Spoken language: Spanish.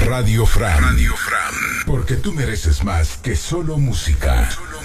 Radio Fran. Radio Fran. Porque tú mereces más que solo música.